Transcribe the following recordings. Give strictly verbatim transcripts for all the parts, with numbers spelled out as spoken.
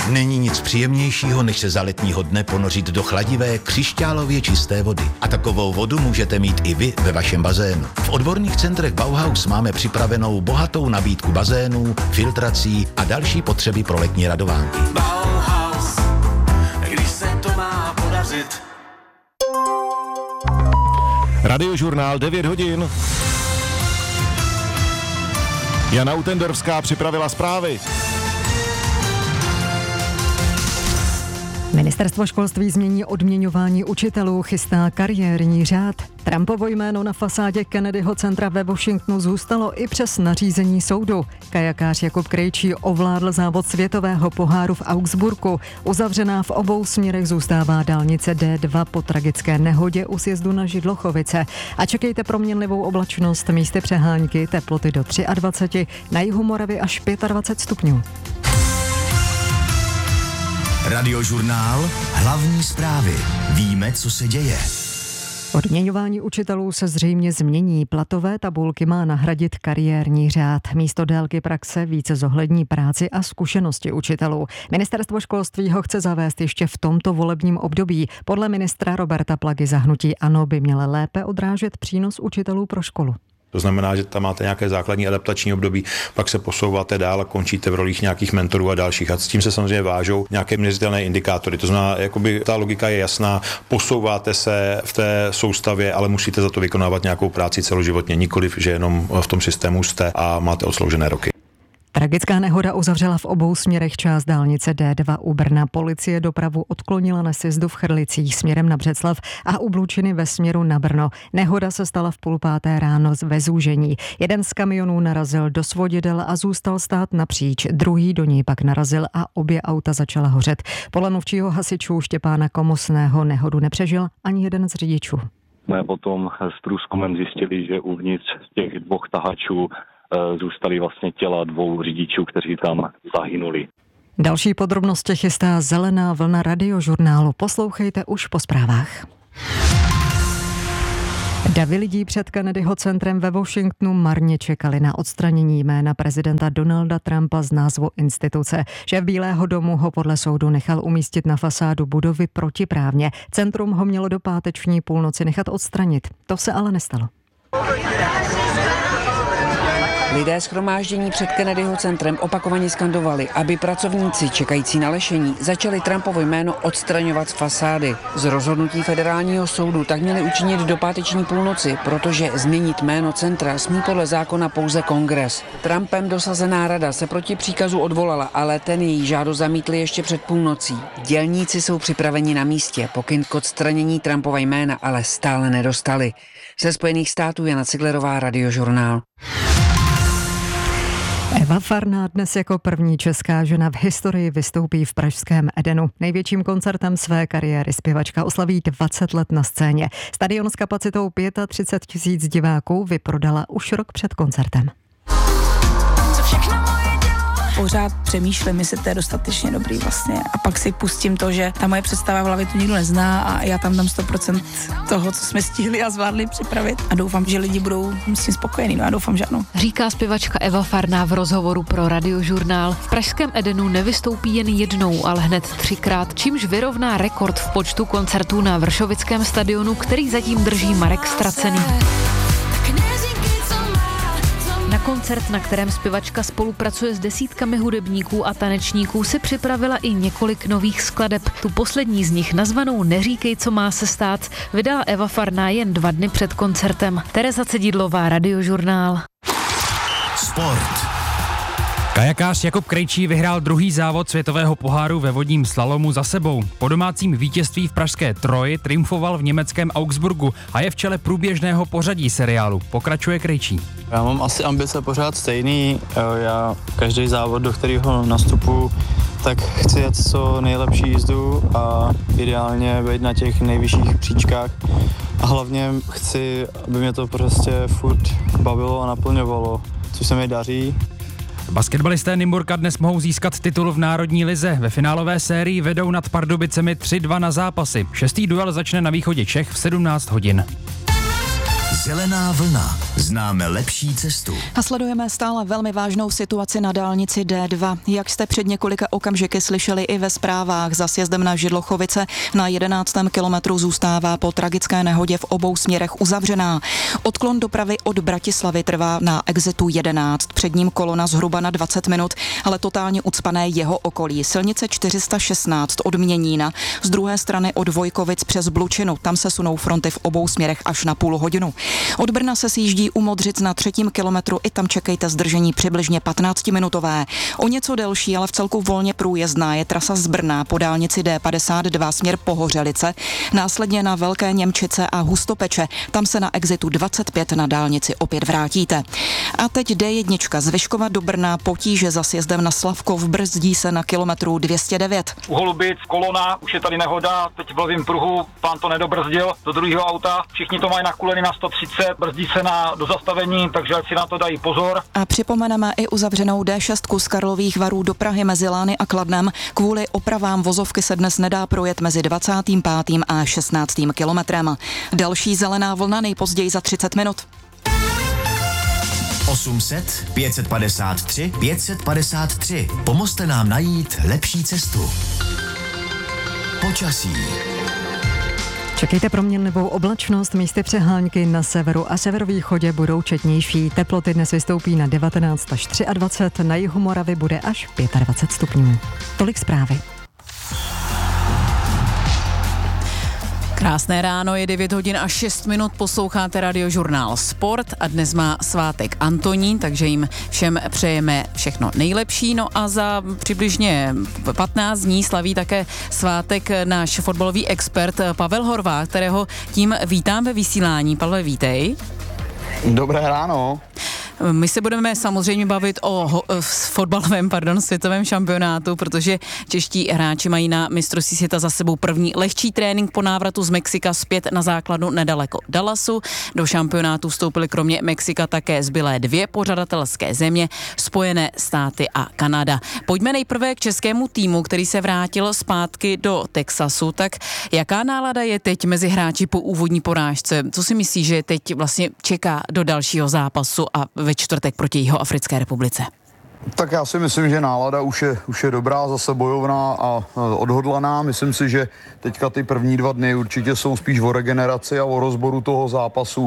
Není nic příjemnějšího, než se za letního dne ponořit do chladivé, křišťálově čisté vody. A takovou vodu můžete mít i vy ve vašem bazénu. V odborných centrech Bauhaus máme připravenou bohatou nabídku bazénů, filtrací a další potřeby pro letní radovánky. Bauhaus, když se to má podařit. Radiožurnál devět hodin. Jana Utendorská připravila zprávy. Ministerstvo školství změní odměňování učitelů, chystá kariérní řád. Trumpovo jméno na fasádě Kennedyho centra ve Washingtonu zůstalo i přes nařízení soudu. Kajakář Jakub Krejčí ovládl závod světového poháru v Augsburgu. Uzavřená v obou směrech zůstává dálnice D dva po tragické nehodě u sjezdu na Židlochovice. A čekejte proměnlivou oblačnost, místy přehánky, teploty do dvacet tři, na jihu Moravy až dvacet pět stupňů. Radiožurnál, hlavní zprávy. Víme, co se děje. Odměňování učitelů se zřejmě změní. Platové tabulky má nahradit kariérní řád. Místo délky praxe více zohlední práci a zkušenosti učitelů. Ministerstvo školství ho chce zavést ještě v tomto volebním období. Podle ministra Roberta Plagy za hnutí ANO by měl lépe odrážet přínos učitelů pro školu. To znamená, že tam máte nějaké základní adaptační období, pak se posouváte dál a končíte v rolích nějakých mentorů a dalších. A s tím se samozřejmě vážou nějaké měřitelné indikátory. To znamená, jakoby ta logika je jasná, posouváte se v té soustavě, ale musíte za to vykonávat nějakou práci celoživotně, nikoliv, že jenom v tom systému jste a máte odsloužené roky. Tragická nehoda uzavřela v obou směrech část dálnice D dva u Brna. Policie dopravu odklonila na sjezdu v Chrlicích směrem na Břeclav a u Blučiny ve směru na Brno. Nehoda se stala v půl páté ráno ve zúžení. Jeden z kamionů narazil do svodidel a zůstal stát napříč. Druhý do něj pak narazil a obě auta začala hořet. Podle mluvčího hasičů Štěpána Komosného nehodu nepřežil ani jeden z řidičů. Jsme potom s průzkumem zjistili, že uvnitř těch dvou tahačů zůstaly vlastně těla dvou řidičů, kteří tam zahynuli. Další podrobnosti chystá Zelená vlna Radiožurnálu. Poslouchejte už po zprávách. Davy lidí před Kennedyho centrem ve Washingtonu marně čekali na odstranění jména prezidenta Donalda Trumpa z názvu instituce. Šéf Bílého domu ho podle soudu nechal umístit na fasádu budovy protiprávně. Centrum ho mělo do páteční půlnoci nechat odstranit. To se ale nestalo. Lidé shromáždění před Kennedyho centrem opakovaně skandovali, aby pracovníci čekající na lešení začali Trumpovo jméno odstraňovat z fasády. Z rozhodnutí federálního soudu tak měli učinit do páteční půlnoci, protože změnit jméno centra smí podle zákona pouze kongres. Trumpem dosazená rada se proti příkazu odvolala, ale ten její žádost zamítli ještě před půlnocí. Dělníci jsou připraveni na místě, pokyn k odstranění Trumpova jména ale stále nedostali. Ze Spojených států Jana Ciglerová, Radiožurnál. Eva Farná dnes jako první česká žena v historii vystoupí v pražském Edenu. Největším koncertem své kariéry zpěvačka oslaví dvacet let na scéně. Stadion s kapacitou třicet pět tisíc diváků vyprodala už rok před koncertem. Pořád přemýšlím, jestli to je dostatečně dobrý vlastně. A pak si pustím to, že ta moje představa v hlavě to nikdo nezná a já tam dám sto procent toho, co jsme stihli a zvládli připravit. A doufám, že lidi budou s tím spokojení. No a doufám, že ano. Říká zpěvačka Eva Farná v rozhovoru pro Radiožurnál. V pražském Edenu nevystoupí jen jednou, ale hned třikrát, čímž vyrovná rekord v počtu koncertů na Vršovickém stadionu, který zatím drží Marek Stracený. Na koncert, na kterém zpěvačka spolupracuje s desítkami hudebníků a tanečníků, si připravila i několik nových skladeb. Tu poslední z nich, nazvanou Neříkej, co má se stát, vydala Eva Farná jen dva dny před koncertem. Tereza Cedidlová, Radiožurnál. Sport. Kajakář Jakub Krejčí vyhrál druhý závod světového poháru ve vodním slalomu za sebou. Po domácím vítězství v pražské Troji triumfoval v německém Augsburgu a je v čele průběžného pořadí seriálu. Pokračuje Krejčí. Já mám asi ambice pořád stejný. Já každý závod, do kterého nastupuji, tak chci jet co nejlepší jízdu a ideálně být na těch nejvyšších příčkách. A hlavně chci, aby mě to prostě furt bavilo a naplňovalo, což se mi daří. Basketbalisté Nymburka dnes mohou získat titul v národní lize. Ve finálové sérii vedou nad Pardubicemi tři dva na zápasy. Šestý duel začne na východě Čech v sedmnáct hodin. Zelená vlna. Známe lepší cestu. A sledujeme stále velmi vážnou situaci na dálnici D dva. Jak jste před několika okamžiky slyšeli i ve zprávách, za sjezdem na Židlochovice na jedenáctém kilometru zůstává po tragické nehodě v obou směrech uzavřená. Odklon dopravy od Bratislavy trvá na exitu jedenáct. Před ním kolona zhruba na dvacet minut, ale totálně ucpané jeho okolí. Silnice čtyři sta šestnáct od Měnína, z druhé strany od Vojkovic přes Blučinu. Tam se sunou fronty v obou směrech až na půl hodinu. Od Brna se sjíždí u Modřic na třetím kilometru, i tam čekejte zdržení přibližně patnáctiminutové. O něco delší, ale v celku volně průjezdná je trasa z Brna po dálnici D padesát dva směr Pohořelice, následně na Velké Němčice a Hustopeče. Tam se na exitu dvacet pět na dálnici opět vrátíte. A teď D jedna z Vyškova do Brna, potíže za sjezdem na Slavkov, brzdí se na kilometru dvě stě devět. U Holubic kolona, už je tady nehoda, teď v levém pruhu, pán to nedobrzdil do druhého auta, všichni to mají nakulený na sto třicet, brzdí se na do zastavení, takže ať si na to dají pozor. A připomeneme i uzavřenou D šest z Karlových Varů do Prahy mezi Lány a Kladnem. Kvůli opravám vozovky se dnes nedá projet mezi dvacátým pátým a šestnáctým kilometrem. Další zelená vlna nejpozději za třicet minut. osm set, pět set padesát tři, pět set padesát tři. Pomozte nám najít lepší cestu. Počasí. Čekejte proměnlivou oblačnost, místy přehánky na severu a severovýchodě budou četnější. Teploty dnes vystoupí na devatenáct až dvacet tři, na jihu Moravy bude až dvacet pět stupňů. Tolik zprávy. Krásné ráno, je devět hodin a šest minut, posloucháte Radiožurnál Sport a dnes má svátek Antonín, takže jim všem přejeme všechno nejlepší. No a za přibližně patnáct dní slaví také svátek náš fotbalový expert Pavel Horváth, kterého tím vítám ve vysílání. Pavle, vítej. Dobré ráno. My se budeme samozřejmě bavit o ho, fotbalovém, pardon, světovém šampionátu, protože čeští hráči mají na mistrovství světa za sebou první lehčí trénink po návratu z Mexika zpět na základnu nedaleko Dallasu. Do šampionátu vstoupily kromě Mexika také zbylé dvě pořadatelské země, Spojené státy a Kanada. Pojďme nejprve k českému týmu, který se vrátil zpátky do Texasu. Tak jaká nálada je teď mezi hráči po úvodní porážce? Co si myslíš, že teď vlastně čeká do dalšího zápasu a ve čtvrtek proti Jihoafrické republice? Tak já si myslím, že nálada už je, už je dobrá, zase bojovná a odhodlaná. Myslím si, že teďka ty první dva dny určitě jsou spíš o regeneraci a o rozboru toho zápasu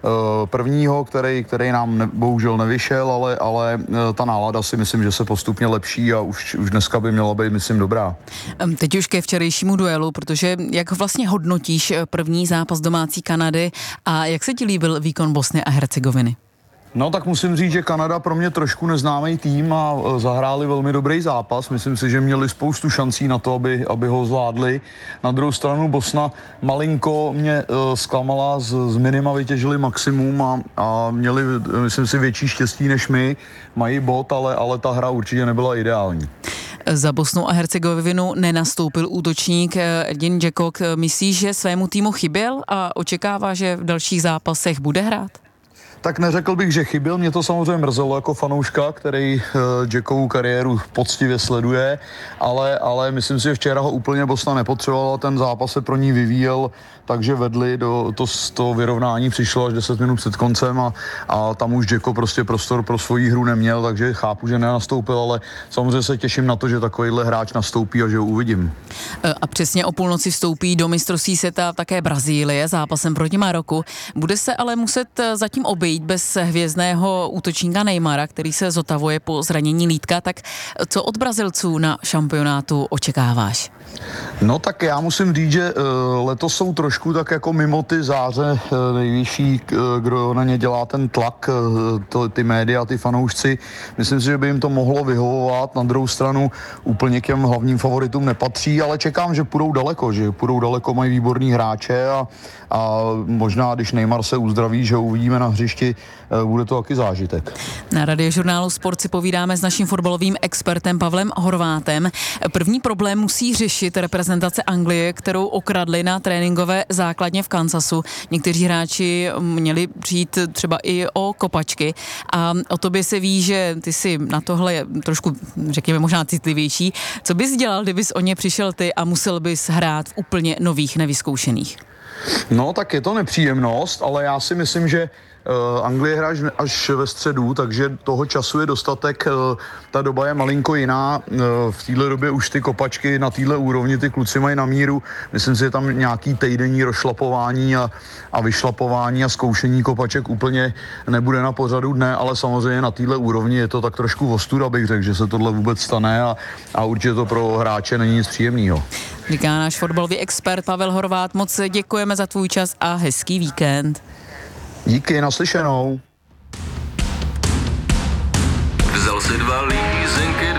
prvního, který, který nám ne, bohužel nevyšel, ale, ale ta nálada si myslím, že se postupně lepší a už, už dneska by měla být, myslím, dobrá. Teď už ke včerejšímu duelu, protože jak vlastně hodnotíš první zápas domácí Kanady a jak se ti líbil výkon Bosny a Hercegoviny? No tak musím říct, že Kanada pro mě trošku neznámý tým a zahráli velmi dobrý zápas. Myslím si, že měli spoustu šancí na to, aby, aby ho zvládli. Na druhou stranu Bosna malinko mě uh, zklamala, z, z minima vytěžili maximum a, a měli, myslím si, větší štěstí než my. Mají bod, ale, ale ta hra určitě nebyla ideální. Za Bosnu a Hercegovinu nenastoupil útočník Edin Dzeko. Myslíš, že svému týmu chyběl a očekává, že v dalších zápasech bude hrát? Tak neřekl bych, že chyběl, mě to samozřejmě mrzelo jako fanouška, který uh, Jackovu kariéru poctivě sleduje, ale, ale myslím si, že včera ho úplně Bosna nepotřebovala, ten zápas se pro ní vyvíjel, takže vedli, do, to, to vyrovnání přišlo až deset minut před koncem a, a tam už Jacko prostě prostor pro svoji hru neměl, takže chápu, že nenastoupil, ale samozřejmě se těším na to, že takovýhle hráč nastoupí a že ho uvidím. A přesně o půlnoci vstoupí do mistrovství světa také Brazílie zápasem proti Maroku. Bude se ale muset zatím obejít bez hvězdného útočníka Neymara, který se zotavuje po zranění lítka, tak co od Brazilců na šampionátu očekáváš? No tak já musím říct, že uh, letos jsou trošku tak jako mimo ty záře uh, nejvyšší, uh, kdo na ně dělá ten tlak, uh, to, ty média, ty fanoušci. Myslím si, že by jim to mohlo vyhovovat. Na druhou stranu úplně k těm hlavním favoritům nepatří, ale čekám, že půjdou daleko, že půjdou daleko, mají výborný hráče a, a možná, když Neymar se uzdraví, že ho uvidíme na hřišti, uh, bude to taky zážitek. Na Radiožurnálu Sport si povídáme s naším fotbalovým expertem Pavlem Horvátem. První problém musí řešit reprezentace Anglie, kterou okradli na tréninkové základně v Kansasu. Někteří hráči měli přijít třeba i o kopačky a o tobě se ví, že ty jsi na tohle trošku, řekněme, možná citlivější. Co bys dělal, kdybys o ně přišel ty a musel bys hrát v úplně nových, nevyzkoušených? No tak je to nepříjemnost, ale já si myslím, že Uh, Anglie hraje až ve středu, takže toho času je dostatek. Uh, ta doba je malinko jiná. Uh, v téhle době už ty kopačky na téhle úrovni ty kluci mají na míru. Myslím si, že tam nějaký týdenní rozšlapování a, a vyšlapování a zkoušení kopaček úplně nebude na pořadu dne, ale samozřejmě na téhle úrovni je to tak trošku ostuda, bych řekl, že se tohle vůbec stane a, a určitě to pro hráče není nic příjemného. Říká náš fotbalový expert Pavel Horvát. Moc děkujeme za tvůj čas a hezký víkend. Díky, naslyšenou. Vzal si dva lízenky